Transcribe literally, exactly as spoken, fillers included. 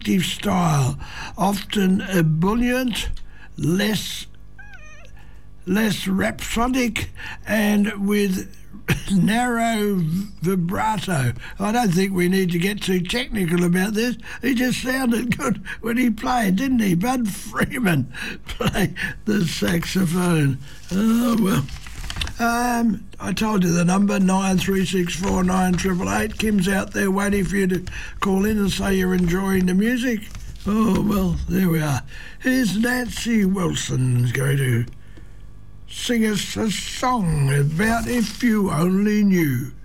style, often ebullient, less less rhapsodic, and with narrow vibrato. I don't think we need to get too technical about this. He just sounded good when he played, didn't he? Bud Freeman played the saxophone. Oh, well. Um, I told you the number, nine three six four nine eight eight eight. Kim's out there waiting for you to call in and say you're enjoying the music. Oh, well, there we are. Here's Nancy Wilson's going to sing us a song about If You Only Knew.